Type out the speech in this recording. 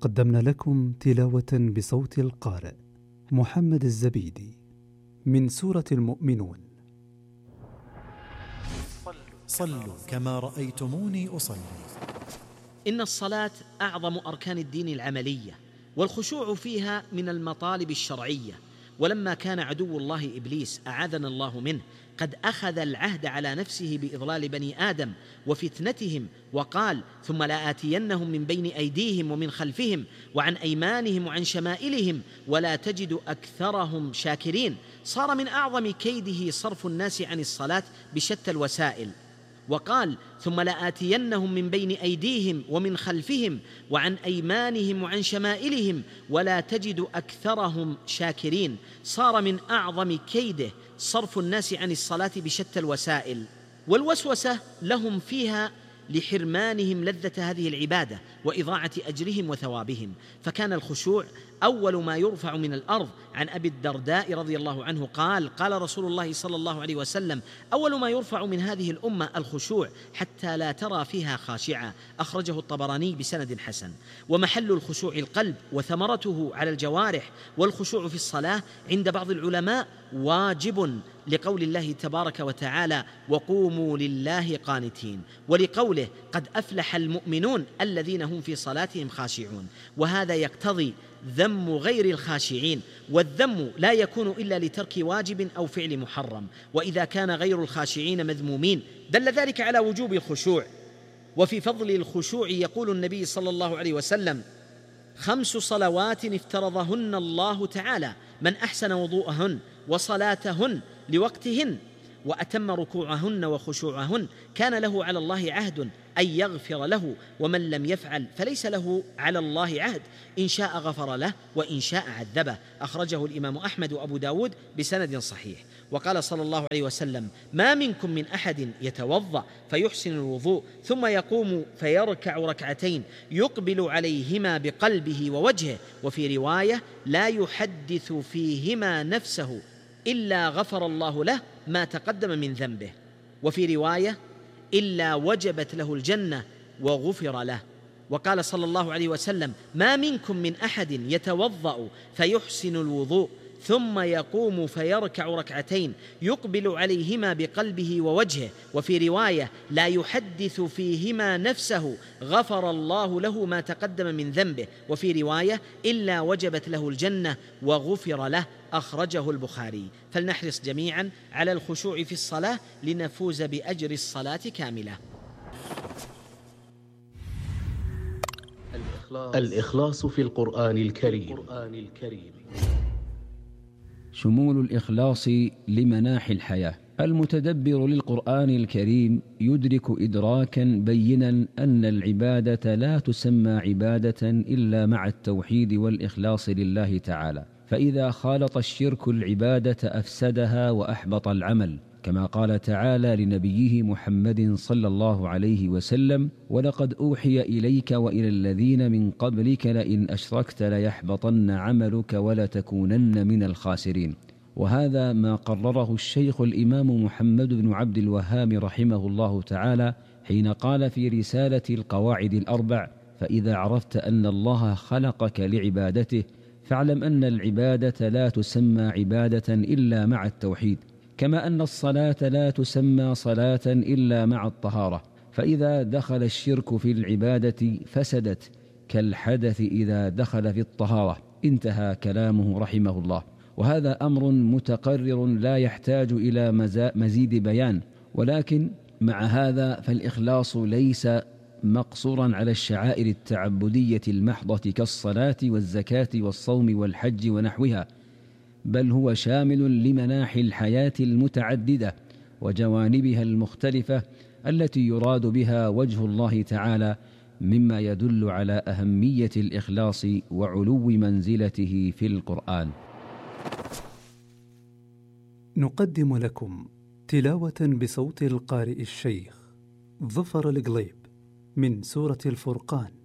قدمنا لكم تلاوة بصوت القارئ محمد الزبيدي من سورة المؤمنون. صلوا كما رأيتموني أصلي. إن الصلاة أعظم أركان الدين العملية، والخشوع فيها من المطالب الشرعية. ولما كان عدو الله إبليس أعاذنا الله منه قد أخذ العهد على نفسه بإضلال بني آدم وفتنتهم، وقال: ثم لآتينهم من بين أيديهم ومن خلفهم وعن أيمانهم وعن شمائلهم ولا تجد أكثرهم شاكرين. صار من أعظم كيده صرف الناس عن الصلاة بشتى الوسائل، وقال: ثم لآتينهم من بين أيديهم ومن خلفهم وعن أيمانهم وعن شمائلهم ولا تجد أكثرهم شاكرين. صار من أعظم كيده صرف الناس عن الصلاة بشتى الوسائل، والوسوسة لهم فيها لحرمانهم لذة هذه العبادة وإضاعة أجرهم وثوابهم. فكان الخشوع أول ما يرفع من الأرض. عن أبي الدرداء رضي الله عنه قال: قال رسول الله صلى الله عليه وسلم: أول ما يرفع من هذه الأمة الخشوع حتى لا ترى فيها خاشعة. أخرجه الطبراني بسند حسن. ومحل الخشوع القلب وثمرته على الجوارح. والخشوع في الصلاة عند بعض العلماء واجب، لقول الله تبارك وتعالى: وقوموا لله قانتين، ولقوله: قد أفلح المؤمنون الذين هم في صلاتهم خاشعون. وهذا يقتضي ذم غير الخاشعين، والذم لا يكون إلا لترك واجب أو فعل محرم، وإذا كان غير الخاشعين مذمومين دل ذلك على وجوب الخشوع. وفي فضل الخشوع يقول النبي صلى الله عليه وسلم: 5 صلوات افترضهن الله تعالى، من أحسن وضوءهن وصلاتهن لوقتهن وأتم ركوعهن وخشوعهن كان له على الله عهد أن يغفر له، ومن لم يفعل فليس له على الله عهد، إن شاء غفر له وإن شاء عذبه. أخرجه الإمام أحمد وأبو داود بسند صحيح. وقال صلى الله عليه وسلم: ما منكم من أحد يتوضأ فيحسن الوضوء ثم يقوم فيركع ركعتين يقبل عليهما بقلبه ووجهه، وفي رواية: لا يحدث فيهما نفسه إلا غفر الله له ما تقدم من ذنبه، وفي رواية: إلا وجبت له الجنة وغفر له. وقال صلى الله عليه وسلم: ما منكم من أحد يتوضأ فيحسن الوضوء ثم يقوم فيركع ركعتين يقبل عليهما بقلبه ووجهه، وفي رواية: لا يحدث فيهما نفسه غفر الله له ما تقدم من ذنبه، وفي رواية: إلا وجبت له الجنة وغفر له. أخرجه البخاري. فلنحرص جميعا على الخشوع في الصلاة لنفوز بأجر الصلاة كاملة. الإخلاص في القرآن الكريم. شمول الإخلاص لمناحي الحياة. المتدبر للقرآن الكريم يدرك إدراكا بينا أن العبادة لا تسمى عبادة إلا مع التوحيد والإخلاص لله تعالى، فإذا خالط الشرك العبادة أفسدها وأحبط العمل، كما قال تعالى لنبيه محمد صلى الله عليه وسلم: ولقد أوحي إليك وإلى الذين من قبلك لئن أشركت ليحبطن عملك ولتكونن من الخاسرين. وهذا ما قرره الشيخ الإمام محمد بن عبد الوهاب رحمه الله تعالى حين قال في رسالة القواعد الأربع: فإذا عرفت أن الله خلقك لعبادته فاعلم أن العبادة لا تسمى عبادة إلا مع التوحيد، كما أن الصلاة لا تسمى صلاة إلا مع الطهارة، فإذا دخل الشرك في العبادة فسدت كالحدث إذا دخل في الطهارة. انتهى كلامه رحمه الله. وهذا أمر متقرر لا يحتاج إلى مزيد بيان، ولكن مع هذا فالإخلاص ليس مقصورا على الشعائر التعبدية المحضة كالصلاة والزكاة والصوم والحج ونحوها، بل هو شامل لمناحي الحياة المتعددة وجوانبها المختلفة التي يراد بها وجه الله تعالى، مما يدل على أهمية الإخلاص وعلو منزلته في القرآن. نقدم لكم تلاوة بصوت القارئ الشيخ ظفر القليب من سورة الفرقان.